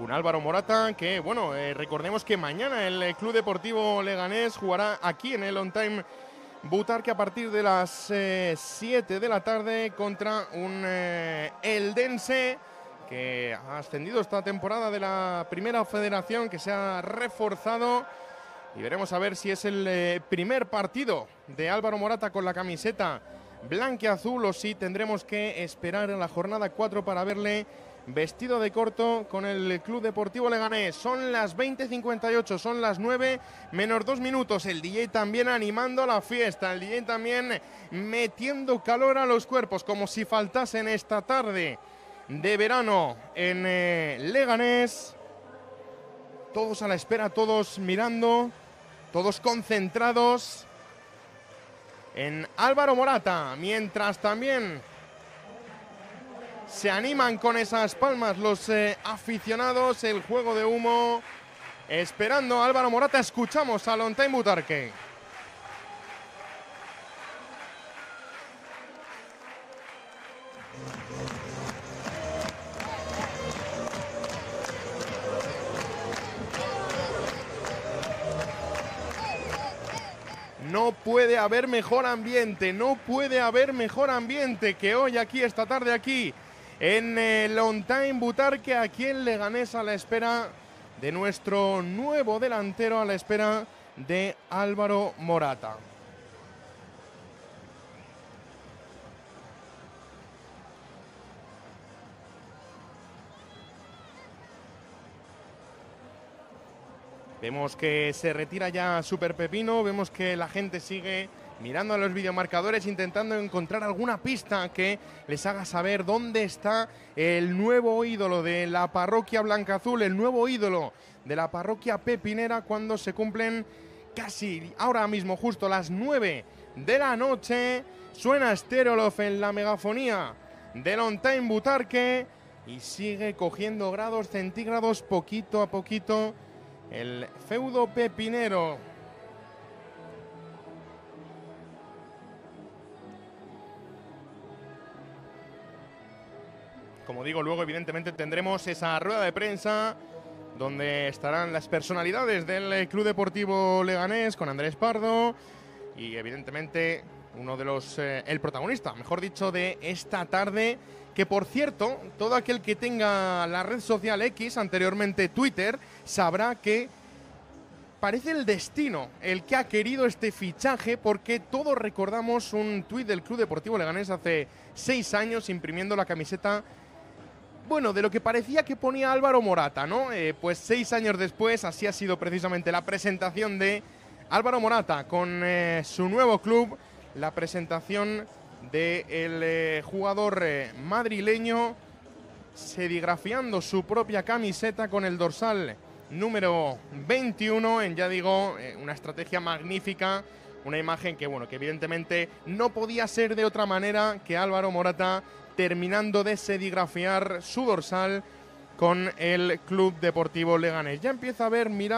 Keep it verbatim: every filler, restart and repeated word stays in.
Un Álvaro Morata que, bueno, eh, recordemos que mañana el eh, Club Deportivo Leganés jugará aquí en el On Time Butarque a partir de las siete eh, de la tarde contra un eh, Eldense que ha ascendido esta temporada de la Primera Federación, que se ha reforzado, y veremos a ver si es el eh, primer partido de Álvaro Morata con la camiseta blanquiazul o si tendremos que esperar a la jornada cuatro para verle vestido de corto con el Club Deportivo Leganés. Son las veinte cincuenta y ocho, son las nueve menos dos minutos. El D J también animando la fiesta, el D J también metiendo calor a los cuerpos, como si faltasen esta tarde de verano en eh, Leganés. Todos a la espera, todos mirando, todos concentrados en Álvaro Morata, mientras también se animan con esas palmas los eh, aficionados, el juego de humo, esperando a Álvaro Morata. Escuchamos al On Time Butarque. No puede haber mejor ambiente, no puede haber mejor ambiente que hoy aquí, esta tarde aquí, en el On Time Butarque, aquí en Leganés, a la espera de nuestro nuevo delantero, a la espera de Álvaro Morata. Vemos que se retira ya Super Pepino, vemos que la gente sigue mirando a los videomarcadores, intentando encontrar alguna pista que les haga saber dónde está el nuevo ídolo de la parroquia blancaazul, el nuevo ídolo de la parroquia pepinera, cuando se cumplen casi ahora mismo justo las nueve de la noche. Suena Stereolov en la megafonía del On Time Butarque y sigue cogiendo grados centígrados poquito a poquito el feudo pepinero. Como digo, luego evidentemente tendremos esa rueda de prensa donde estarán las personalidades del Club Deportivo Leganés con Andrés Pardo y evidentemente uno de los, eh, el protagonista, mejor dicho, de esta tarde, que por cierto, todo aquel que tenga la red social X, anteriormente Twitter, sabrá que parece el destino el que ha querido este fichaje, porque todos recordamos un tuit del Club Deportivo Leganés hace seis años imprimiendo la camiseta, bueno, de lo que parecía que ponía Álvaro Morata, ¿no? Eh, pues seis años después, así ha sido precisamente la presentación de Álvaro Morata con eh, su nuevo club, la presentación del eh, jugador eh, madrileño, serigrafiando su propia camiseta con el dorsal número veintiuno, en, ya digo, eh, una estrategia magnífica, una imagen que, bueno, que evidentemente no podía ser de otra manera que Álvaro Morata terminando de serigrafiar su dorsal con el Club Deportivo Leganés. Ya empieza a ver, mira